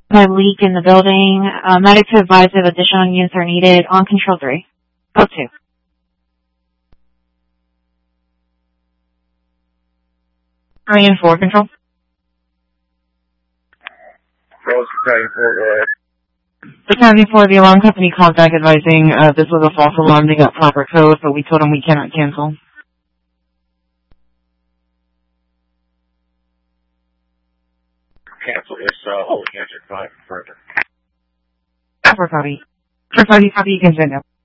A leak in the building. Medics have advised that additional units are needed on Control 3. Code 2. Battalion 4, Control. Battalion 4, go ahead. Battalion 4, the alarm company called back advising this was a false alarm. They got proper code, but we told them we cannot cancel. Cancel this, hold cancer 5 further. For copy. For copy, you can send out.